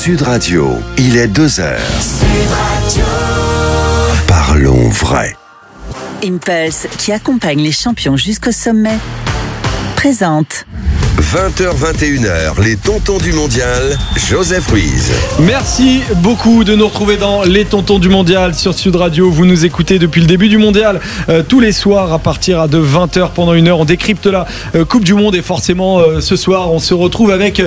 Sud Radio, il est 2h. Parlons vrai. Impulse, qui accompagne les champions jusqu'au sommet, présente 20h, 21h, les tontons du mondial, Joseph Ruiz. Merci beaucoup de nous retrouver dans les tontons du mondial sur Sud Radio. Vous nous écoutez depuis le début du mondial, tous les soirs à partir de 20h pendant une heure. On décrypte la Coupe du Monde et forcément ce soir on se retrouve avec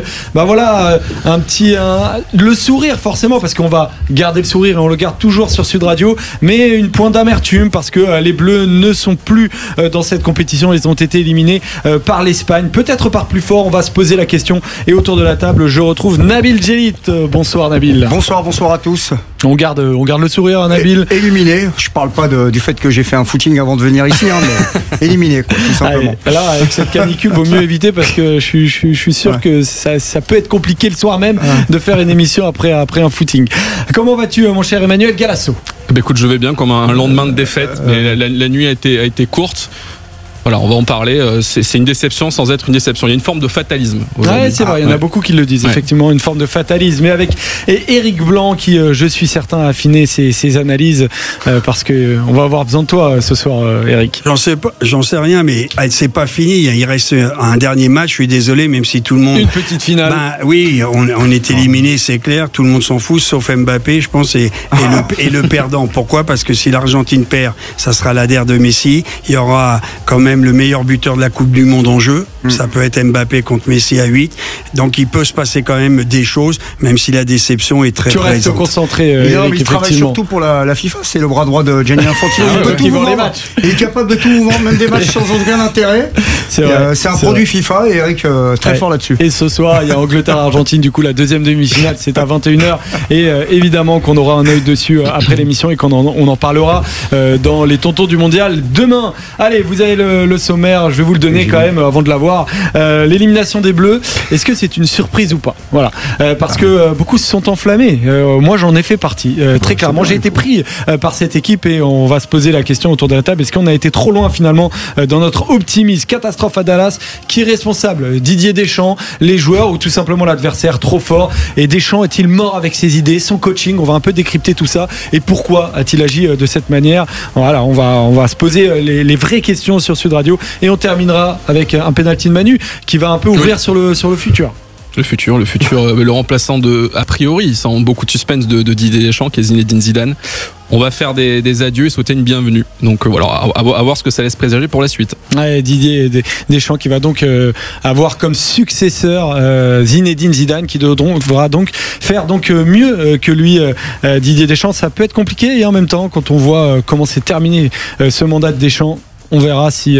le sourire forcément, parce qu'on va garder le sourire et on le garde toujours sur Sud Radio, mais une pointe d'amertume parce que les Bleus ne sont plus dans cette compétition. Ils ont été éliminés par l'Espagne, peut-être par plus fort. On va se poser la question et autour de la table je retrouve Nabil Djellit. Bonsoir Nabil. Bonsoir à tous. On garde le sourire, Nabil. Éliminé, je parle pas du fait que j'ai fait un footing avant de venir ici, mais éliminé quoi, tout simplement. Allez, là avec cette canicule vaut mieux éviter, parce que je suis sûr que ça peut être compliqué le soir même de faire une émission après un footing. Comment vas-tu mon cher Emmanuel Galasso? Écoute, je vais bien, comme un lendemain de défaite, mais la nuit a été courte. Voilà, on va en parler. C'est une déception sans être une déception. Il y a une forme de fatalisme. Ouais, c'est vrai, il y en a beaucoup qui le disent. Ouais. Effectivement, une forme de fatalisme. Mais avec Eric Blanc, qui, je suis certain, a affiné ses analyses, parce qu'on va avoir besoin de toi ce soir, Eric. J'en sais rien, mais c'est pas fini. Il reste un dernier match. Je suis désolé, même si tout le monde. Une petite finale. Oui, on est éliminé, c'est clair. Tout le monde s'en fout, sauf Mbappé, je pense, et le perdant. Pourquoi ? Parce que si l'Argentine perd, ça sera la der de Messi. Il y aura quand même le meilleur buteur de la Coupe du Monde en jeu. Ça peut être Mbappé contre Messi à 8. Donc il peut se passer quand même des choses, même si la déception est très présente. Tu restes concentré, Eric, il travaille surtout pour la FIFA. C'est le bras droit de Gianni Infantino. Il peut tout vous vendre. Il est capable de tout vous vendre, même des matchs sans aucun intérêt. C'est un produit FIFA, et Eric très fort là-dessus. Et ce soir, il y a Angleterre-Argentine, du coup la deuxième demi-finale, c'est à 21h. Et évidemment qu'on aura un œil dessus après l'émission, et qu'on en parlera dans les tontons du mondial demain. Allez, vous avez le sommaire, je vais vous le donner quand même avant de l'avoir. L'élimination des Bleus, est-ce que c'est une surprise ou pas? Voilà, parce que beaucoup se sont enflammés. Moi j'en ai fait partie, très clairement. J'ai été pris par cette équipe, et on va se poser la question autour de la table. Est-ce qu'on a été trop loin finalement dans notre optimisme? Catastrophe à Dallas. Qui est responsable? Didier Deschamps, les joueurs, ou tout simplement l'adversaire trop fort? Et Deschamps est-il mort avec ses idées, son coaching? On va un peu décrypter tout ça, et pourquoi a-t-il agi de cette manière? Voilà, on va se poser les vraies questions sur Sud Radio, et on terminera avec un penalty de Manu qui va un peu ouvrir sur le futur. Le futur, le remplaçant a priori, sans beaucoup de suspense, de Didier Deschamps, qui est Zinedine Zidane. On va faire des adieux et souhaiter une bienvenue. Donc voilà, à voir ce que ça laisse présager pour la suite. Ouais, Didier Deschamps qui va donc avoir comme successeur Zinedine Zidane, qui devra donc faire mieux que lui. Didier Deschamps, ça peut être compliqué, et en même temps, quand on voit comment s'est terminé ce mandat de Deschamps, on verra si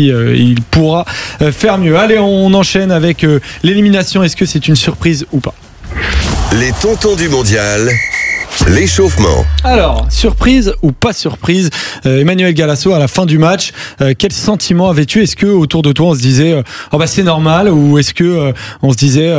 il pourra faire mieux. Allez, on enchaîne avec l'élimination. Est-ce que c'est une surprise ou pas? Les tontons du mondial, l'échauffement. Alors, surprise ou pas surprise, Emmanuel Galasso, à la fin du match, quel sentiment avais-tu? Est-ce que autour de toi on se disait c'est normal, ou est-ce que on se disait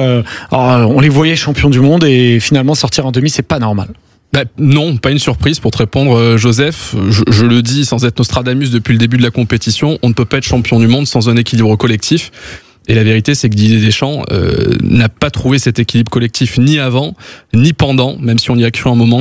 on les voyait champions du monde, et finalement sortir en demi, c'est pas normal? Non, pas une surprise pour te répondre, Joseph. Je le dis sans être Nostradamus depuis le début de la compétition, on ne peut pas être champion du monde sans un équilibre collectif. Et la vérité, c'est que Didier Deschamps n'a pas trouvé cet équilibre collectif ni avant, ni pendant, même si on y a cru un moment.